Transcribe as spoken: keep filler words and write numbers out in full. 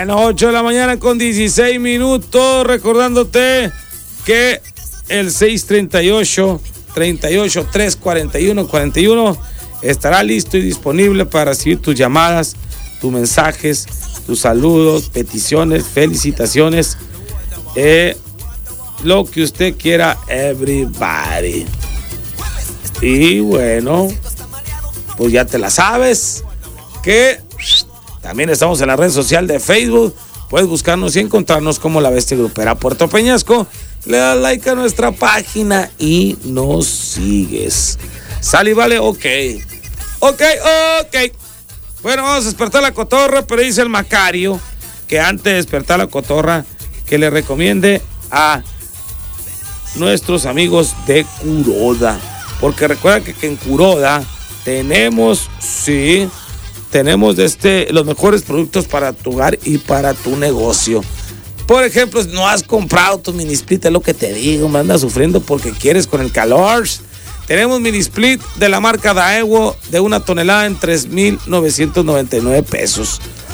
Bueno, ocho de la mañana con dieciséis minutos. Recordándote que el seis treinta y ocho, treinta y ocho, tres cuarenta y uno, cuarenta y uno estará listo y disponible para recibir tus llamadas, tus mensajes, tus saludos, peticiones, felicitaciones, eh, lo que usted quiera, everybody. Y bueno, pues ya te la sabes, que también estamos en la red social de Facebook. Puedes buscarnos y encontrarnos como La Bestia Grupera Puerto Peñasco. Le das like a nuestra página y nos sigues. ¿Sale y vale? Ok. Ok, ok. Bueno, vamos a despertar la cotorra, pero dice el Macario que antes de despertar la cotorra, que le recomiende a nuestros amigos de Kuroda. Porque recuerda que, que en Kuroda tenemos, sí, tenemos este, los mejores productos para tu hogar y para tu negocio. Por ejemplo, no has comprado tu mini split, es lo que te digo, me andas sufriendo porque quieres con el calor. Tenemos mini split de la marca Daewoo de una tonelada en tres mil novecientos noventa y nueve pesos.